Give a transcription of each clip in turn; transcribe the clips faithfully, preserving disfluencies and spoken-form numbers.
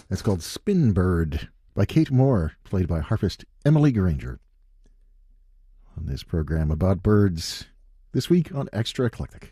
It's called Spin Bird by Kate Moore, played by harpist Emily Granger. On this program about birds, this week on Extra Eclectic.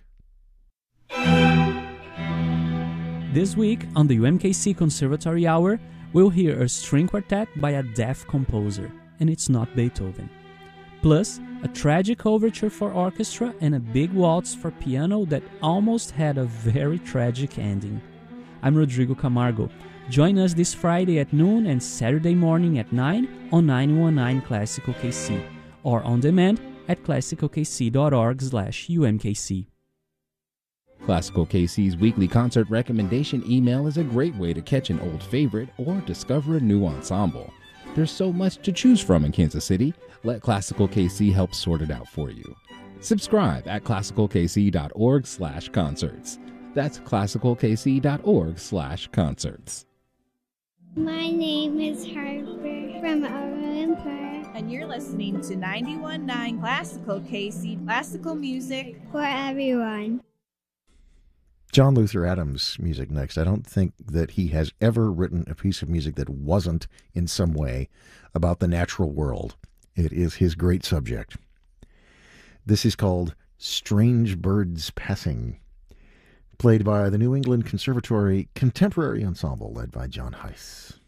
This week on the U M K C Conservatory Hour, we'll hear a string quartet by a deaf composer, and it's not Beethoven. Plus, a tragic overture for orchestra and a big waltz for piano that almost had a very tragic ending. I'm Rodrigo Camargo. Join us this Friday at noon and Saturday morning at nine on nine one nine Classical K C, or on demand at classical k c dot org slash U M K C. Classical K C's weekly concert recommendation email is a great way to catch an old favorite or discover a new ensemble. There's so much to choose from in Kansas City. Let Classical K C help sort it out for you. Subscribe at classical k c dot org slash concerts. That's classical k c dot org slash concerts. My name is Harper from Olympia. And you're listening to ninety-one point nine Classical K C, classical music for everyone. John Luther Adams' music next. I don't think that he has ever written a piece of music that wasn't, in some way, about the natural world. It is his great subject. This is called Strange Birds Passing, played by the New England Conservatory Contemporary Ensemble, led by John Heiss.